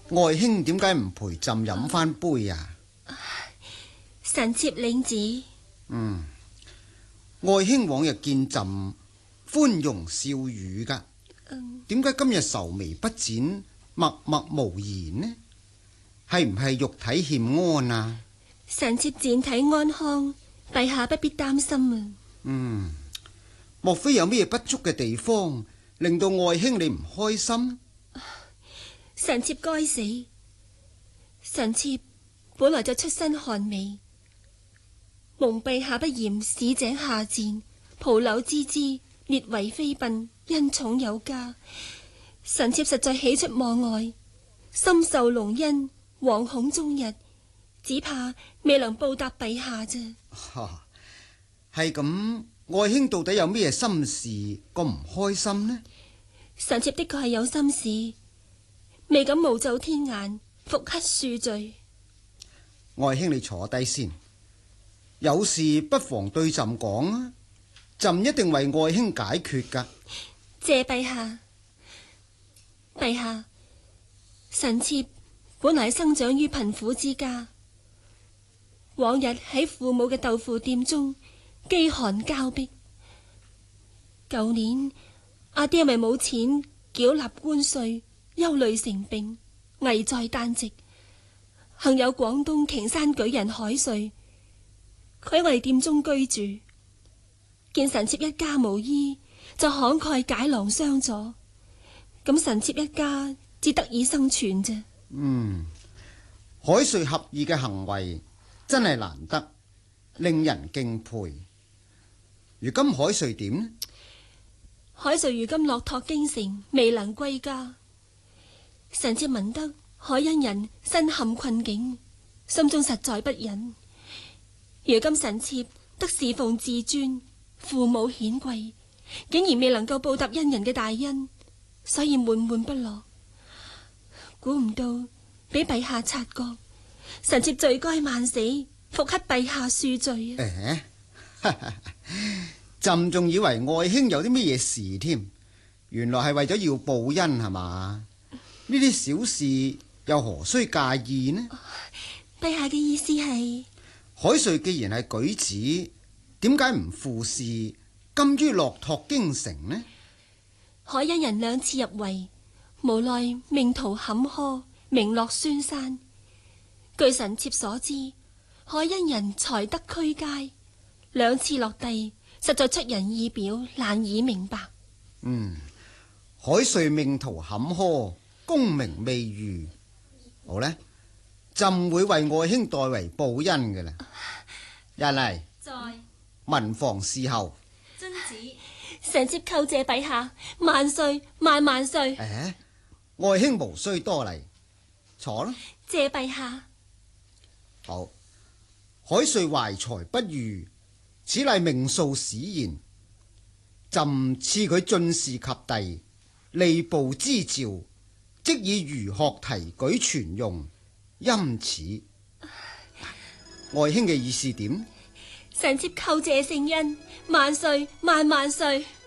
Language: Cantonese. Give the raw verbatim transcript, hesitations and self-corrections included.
外兄點解唔陪朕飲翻杯啊？ 臣妾領旨。 嗯，外兄往日見朕寬容笑語噶，點解、嗯、今日愁眉不展，默默無言呢？係唔係肉體欠安啊？ 臣妾健體安康，陛下不必擔心啊。 嗯，莫非有咩不足嘅地方，令到外兄你唔開心？ 臣妾該死，臣妾本來就出身寒微，蒙陛下不嚴市井下賤，蒲柳枝枝，列為妃嬪，恩寵有加。臣妾實在喜出望外，深受隆恩，惶恐終日，只怕未能報答陛下啫。 哈，係咁，外兄到底有咩心事咁唔開心呢？ 臣妾的確係有心事，未敢無奏天顏，復乞恕罪。 外兄你坐低先，有事不妨對朕講啊，朕一定為外兄解決噶。 謝陛下。陛下，臣妾本來生長於貧苦之家，往日喺父母嘅豆腐店中飢寒交迫。舊年阿爹咪冇錢繳納官稅，憂慮成病，危在旦夕。幸有廣東瓊山舉人海瑞，佢喺我哋店中居住，見臣妾一家無依，就慷慨解囊相助。咁臣妾一家只得以生存啫。 嗯，海瑞合意嘅行為真係難得，令人敬佩。如今海瑞點呢？ 海瑞如今落拓京城，未能歸家。臣妾聞得海恩人身陷困境，心中實在不忍。如今臣妾得侍奉至尊，父母顯貴，竟然未能夠報答恩人嘅大恩，所以悶悶不樂。估唔到俾陛下察覺，臣妾罪該萬死，復乞陛下恕罪啊！ 誒，朕仲以為外兄有啲乜嘢事添，原來係為咗要報恩係嘛？呢啲小事又何須介意呢？ 陛下嘅意思係， 海瑞既然係舉子，點解唔赴試，甘於落拓京城呢？ 海恩人兩次入圍，無奈命途坎坷，名落孫山。據臣妾所知，海恩人才德俱佳，兩次落第，實在出人意表，難以明白。 嗯，海瑞命途坎坷，功名未如。好呢，朕會為外兄代為報恩嘅啦。人嚟， 在文房侍候。 遵旨。 臣妾叩謝陛下，萬歲萬萬歲。 誒，外兄無需多禮，坐啦。 謝陛下。 好，海瑞懷才不遇，此乃命數使然。朕賜佢進士及第，吏部支召，即以儒學提舉全用，因此外兄嘅意思點？ 臣妾叩謝聖恩，萬歲萬萬歲。